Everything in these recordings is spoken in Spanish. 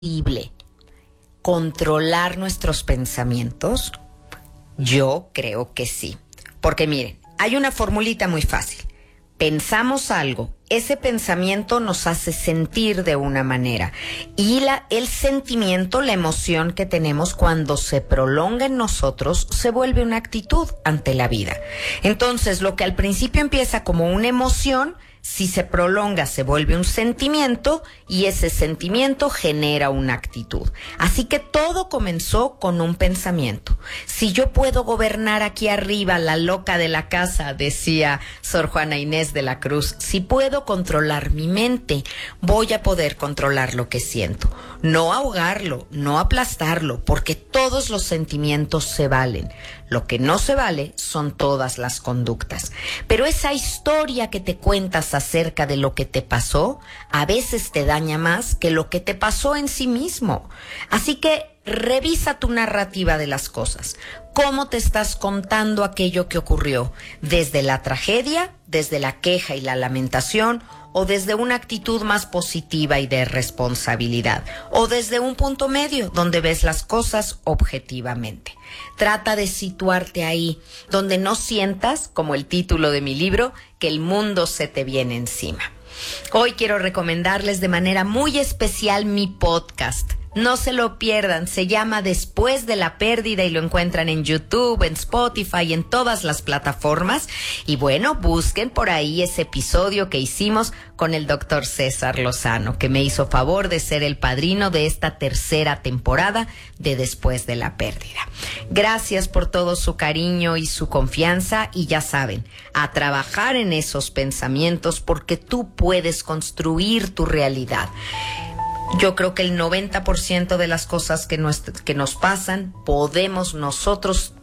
posible controlar nuestros pensamientos? Yo creo que sí. Porque miren, hay una formulita muy fácil. Pensamos algo, ese pensamiento nos hace sentir de una manera. Y el sentimiento, la emoción que tenemos cuando se prolonga en nosotros, se vuelve una actitud ante la vida. Entonces, lo que al principio empieza como una emoción, si se prolonga se vuelve un sentimiento y ese sentimiento genera una actitud. Así que todo comenzó con un pensamiento. Si yo puedo gobernar aquí arriba, la loca de la casa, decía Sor Juana Inés de la Cruz, si puedo controlar mi mente, voy a poder controlar lo que siento. No ahogarlo, no aplastarlo, porque todos los sentimientos se valen. Lo que no se vale son todas las conductas. Pero esa historia que te cuentas acerca de lo que te pasó, a veces te daña más que lo que te pasó en sí mismo. Así que revisa tu narrativa de las cosas. ¿Cómo te estás contando aquello que ocurrió? ¿Desde la tragedia, desde la queja y la lamentación, o desde una actitud más positiva y de responsabilidad, o desde un punto medio donde ves las cosas objetivamente? Trata de situarte ahí, donde no sientas, como el título de mi libro, que el mundo se te viene encima. Hoy quiero recomendarles de manera muy especial mi podcast. No se lo pierdan, se llama Después de la Pérdida y lo encuentran en YouTube, en Spotify, en todas las plataformas. Y bueno, busquen por ahí ese episodio que hicimos con el doctor César Lozano, que me hizo favor de ser el padrino de esta tercera temporada de Después de la Pérdida. Gracias por todo su cariño y su confianza, y ya saben, a trabajar en esos pensamientos porque tú puedes construir tu realidad. Yo creo que el 90% de las cosas que nos pasan, podemos nosotros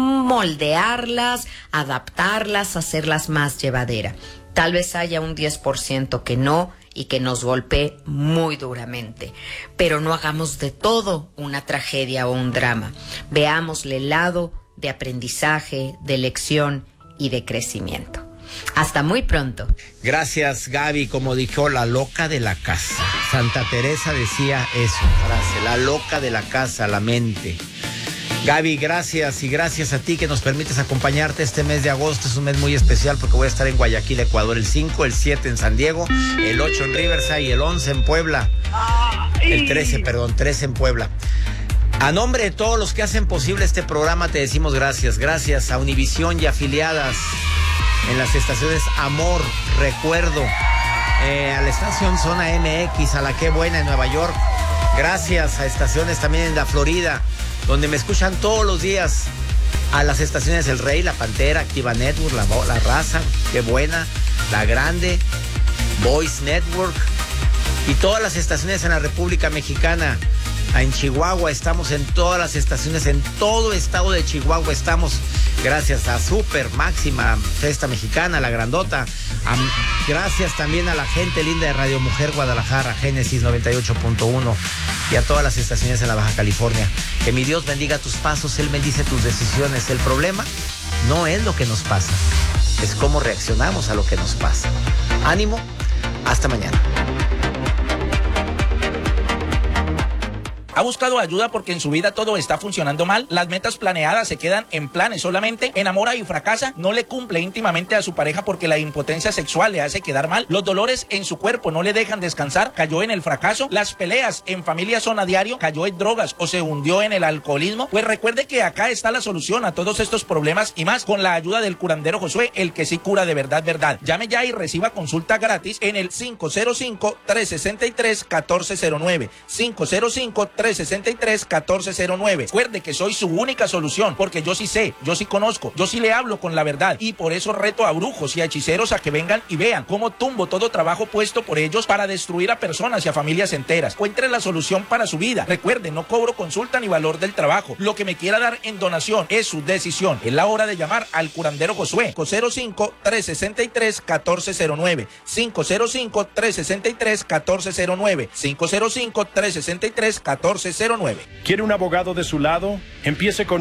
moldearlas, adaptarlas, hacerlas más llevadera. Tal vez haya un 10% que no y que nos golpee muy duramente. Pero no hagamos de todo una tragedia o un drama. Veámosle el lado de aprendizaje, de lección y de crecimiento. Hasta muy pronto. Gracias, Gaby. Como dijo la loca de la casa. Santa Teresa decía eso, frase, la loca de la casa, la mente. Gaby, gracias, y gracias a ti que nos permites acompañarte este mes de agosto. Es un mes muy especial porque voy a estar en Guayaquil, Ecuador, el 5, el 7 en San Diego, el 8 en Riverside y el 11 en Puebla. El 13 en Puebla. A nombre de todos los que hacen posible este programa te decimos gracias. Gracias a Univisión y afiliadas en las estaciones Amor, Recuerdo, a la estación Zona MX, a la Qué Buena en Nueva York. Gracias a estaciones también en la Florida, donde me escuchan todos los días. A las estaciones El Rey, La Pantera, Activa Network, La Raza, Qué Buena, La Grande, Voice Network y todas las estaciones en la República Mexicana. En Chihuahua estamos en todas las estaciones, en todo estado de Chihuahua estamos, gracias a Super Máxima, Festa Mexicana, La Grandota. Gracias también a la gente linda de Radio Mujer Guadalajara, Génesis 98.1 y a todas las estaciones en la Baja California. Que mi Dios bendiga tus pasos, Él bendice tus decisiones. El problema no es lo que nos pasa, es cómo reaccionamos a lo que nos pasa. Ánimo, hasta mañana. ¿Ha buscado ayuda porque en su vida todo está funcionando mal? Las metas planeadas se quedan en planes solamente. ¿Enamora y fracasa? ¿No le cumple íntimamente a su pareja porque la impotencia sexual le hace quedar mal? ¿Los dolores en su cuerpo no le dejan descansar? ¿Cayó en el fracaso? ¿Las peleas en familia son a diario? ¿Cayó en drogas o se hundió en el alcoholismo? Pues recuerde que acá está la solución a todos estos problemas y más, con la ayuda del curandero Josué, el que sí cura de verdad, verdad. Llame ya y reciba consulta gratis en el 505-363-1409. 505-363-1409. Recuerde que soy su única solución, porque yo sí sé, yo sí conozco, yo sí le hablo con la verdad, y por eso reto a brujos y a hechiceros a que vengan y vean cómo tumbo todo trabajo puesto por ellos para destruir a personas y a familias enteras. Encuentre la solución para su vida. Recuerde, no cobro consulta ni valor del trabajo. Lo que me quiera dar en donación es su decisión. Es la hora de llamar al curandero Josué. 505-363-1409. 505-363-1409. 505-363-1409. ¿Quiere un abogado de su lado? Empiece con